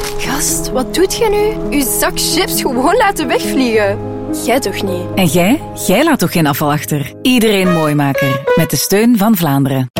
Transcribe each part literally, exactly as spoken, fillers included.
Gast, wat doet je nu? Uw zak chips gewoon laten wegvliegen. Jij toch niet? En jij? Jij laat toch geen afval achter? Iedereen Mooimaker. Met de steun van Vlaanderen.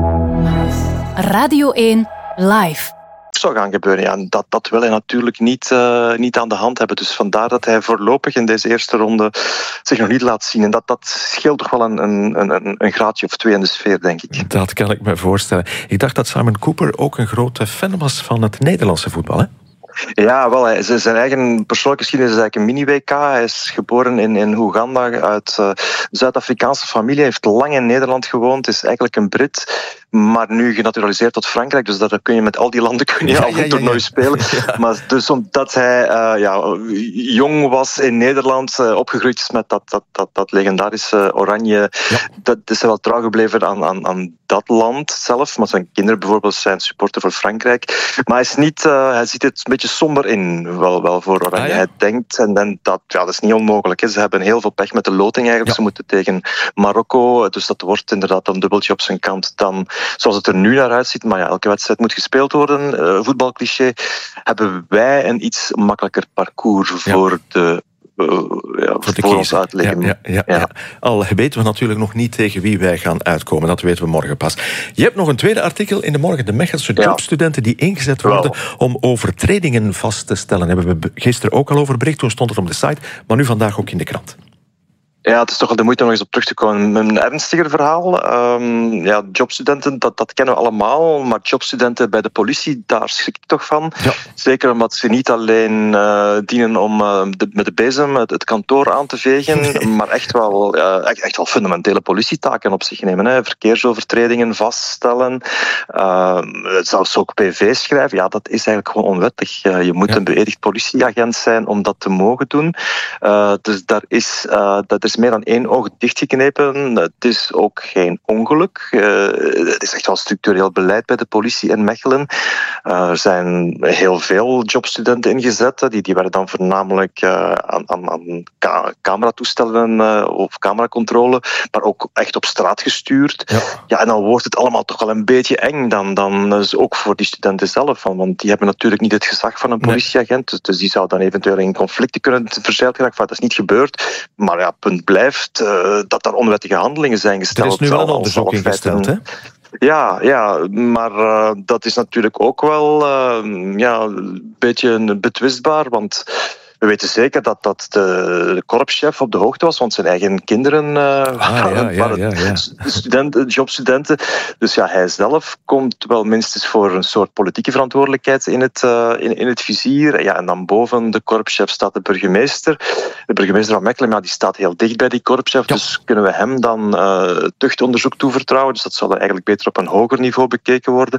Radio één Live. Zou gaan gebeuren. Ja, dat, dat wil hij natuurlijk niet, uh, niet aan de hand hebben. Dus vandaar dat hij voorlopig in deze eerste ronde zich nog niet laat zien. En dat, dat scheelt toch wel een, een, een, een graadje of twee in de sfeer, denk ik. Dat kan ik me voorstellen. Ik dacht dat Simon Cooper ook een grote fan was van het Nederlandse voetbal, hè? Ja, wel, hij, zijn eigen persoonlijke geschiedenis is eigenlijk een mini-W K. Hij is geboren in, in Oeganda uit uh, Zuid-Afrikaanse familie. Hij heeft lang in Nederland gewoond, is eigenlijk een Brit, maar nu genaturaliseerd tot Frankrijk. Dus daar kun je met al die landen kun je ja, al een ja, ja, toernooi ja. spelen. Ja. Maar dus omdat hij uh, ja, jong was in Nederland, uh, opgegroeid is met dat, dat, dat, dat legendarische Oranje, ja. dat is hij wel trouw gebleven aan, aan, aan dat land zelf. Maar zijn kinderen bijvoorbeeld zijn supporter voor Frankrijk. Maar hij, is niet, uh, hij ziet het een beetje somber in, wel, wel voor Oranje. Ah, ja. Hij denkt, en, en dat, ja, dat is niet onmogelijk. Hè. Ze hebben heel veel pech met de loting eigenlijk. Ja. Ze moeten tegen Marokko, dus dat wordt inderdaad een dubbeltje op zijn kant dan zoals het er nu naar uitziet. Maar ja, elke wedstrijd moet gespeeld worden. Uh, voetbalcliché. Hebben wij een iets makkelijker parcours ja. voor de Uh, ja, voor, voor ons uitleggen. Ja, ja, ja, ja. Ja. Al weten we natuurlijk nog niet tegen wie wij gaan uitkomen. Dat weten we morgen pas. Je hebt nog een tweede artikel in de morgen. De Mechelse ja. jobstudenten die ingezet worden Wel. om overtredingen vast te stellen. Daar hebben we gisteren ook al over bericht. Toen stond het op de site. Maar nu vandaag ook in de krant. Ja, het is toch wel de moeite om nog eens op terug te komen. Een ernstiger verhaal. Um, ja, jobstudenten, dat, dat kennen we allemaal. Maar jobstudenten bij de politie, daar schrik ik toch van. Ja. Zeker omdat ze niet alleen uh, dienen om uh, de, met de bezem het, het kantoor aan te vegen, nee. maar echt wel, uh, echt, echt wel fundamentele politietaken op zich nemen. Hè. Verkeersovertredingen vaststellen. Uh, zelfs ook P V schrijven. Ja, dat is eigenlijk gewoon onwettig. Uh, je moet ja. een beëdigd politieagent zijn om dat te mogen doen. Uh, dus daar is, uh, dat is meer dan één oog dichtgeknepen. Het is ook geen ongeluk. Uh, het is echt wel structureel beleid bij de politie in Mechelen. Uh, er zijn heel veel jobstudenten ingezet. Die, die werden dan voornamelijk uh, aan, aan, aan ka- cameratoestellen uh, of cameracontrole, maar ook echt op straat gestuurd. Ja. Ja, en dan wordt het allemaal toch wel een beetje eng dan, dan dus ook voor die studenten zelf. Want die hebben natuurlijk niet het gezag van een politieagent. Nee. Dus die zou dan eventueel in conflicten kunnen verzeild geraken. Dat is niet gebeurd. Maar ja, punt blijft uh, dat er onwettige handelingen zijn gesteld. Er is nu wel een onderzoek ingesteld, hè? Ja, ja, maar uh, dat is natuurlijk ook wel uh, ja, een beetje betwistbaar, want we weten zeker dat, dat de, de korpschef op de hoogte was, want zijn eigen kinderen uh, ah, ja, ja, ja, ja. studenten, jobstudenten. Dus ja, hij zelf komt wel minstens voor een soort politieke verantwoordelijkheid in het, uh, in, in het vizier. Ja, en dan boven de korpschef staat de burgemeester. De burgemeester van Mechelen, ja, die staat heel dicht bij die korpschef, ja. Dus kunnen we hem dan uh, tuchtonderzoek toevertrouwen. Dus dat zal eigenlijk beter op een hoger niveau bekeken worden.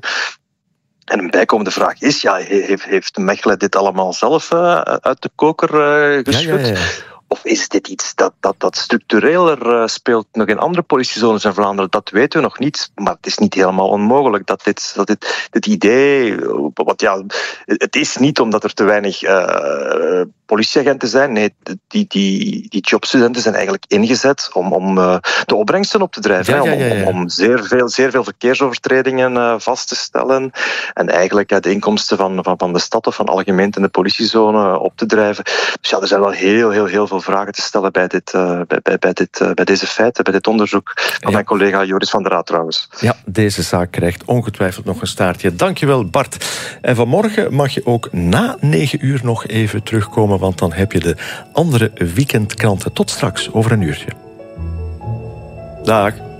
En een bijkomende vraag is, ja, heeft, heeft Mechelen dit allemaal zelf uh, uit de koker uh, geschud? Ja, ja, ja. Of is dit iets dat, dat, dat structureler uh, speelt nog in andere politiezones in Vlaanderen? Dat weten we nog niet, maar het is niet helemaal onmogelijk dat dit, dat dit, dit idee... Want ja, het is niet omdat er te weinig uh, politieagenten zijn. Nee, die, die, die jobstudenten zijn eigenlijk ingezet om, om uh, de opbrengsten op te drijven. Ja, ja, ja, ja. Om, om, om zeer, veel, zeer veel verkeersovertredingen uh, vast te stellen. En eigenlijk uh, de inkomsten van, van, van de stad of van alle gemeenten in de politiezone op te drijven. Dus ja, er zijn wel heel, heel, heel veel vragen te stellen bij, dit, uh, bij, bij, bij, dit, uh, bij deze feiten, bij dit onderzoek van ja. mijn collega Joris van der Raad trouwens. Ja, deze zaak krijgt ongetwijfeld nog een staartje. Dankjewel, Bart. En vanmorgen mag je ook na negen uur nog even terugkomen, want dan heb je de andere weekendkranten. Tot straks, over een uurtje. Dag.